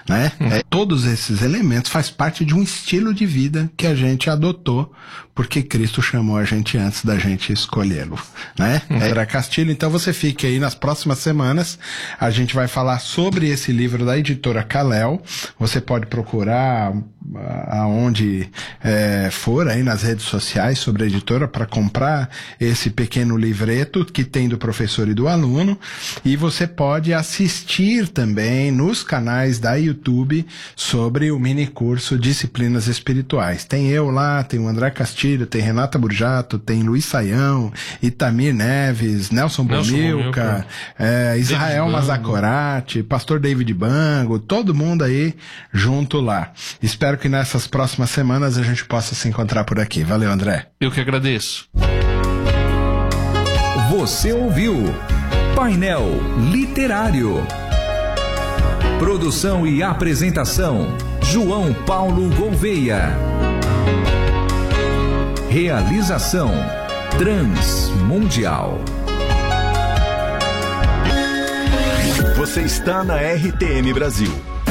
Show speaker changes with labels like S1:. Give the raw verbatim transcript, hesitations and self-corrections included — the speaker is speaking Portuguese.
S1: né? Uhum. É, todos esses elementos faz parte de um estilo de vida que a gente adotou, porque Cristo chamou a gente antes da gente escolhê-lo, né? Uhum. Era Castilho, então você fique aí nas próximas semanas, a gente vai falar sobre esse livro da editora Kalel. Você pode procurar aonde é, for aí nas redes sociais sobre a editora para comprar esse pequeno livreto que tem do professor e do aluno, e você pode assistir também nos canais da YouTube sobre o mini curso Disciplinas Espirituais. Tem eu lá, tem o André Castilho, tem Renata Burjato, tem Luiz Saião, Itamir Neves, Nelson Bomilca, é, Israel Mazacorati, pastor David Bango, todo mundo aí junto lá. Espero que nessas próximas semanas a gente possa se encontrar por aqui. Valeu, André.
S2: Eu que agradeço.
S3: Você ouviu Painel Literário. Produção e apresentação João Paulo Gouveia. Realização Transmundial.
S4: Você está na R T M Brasil.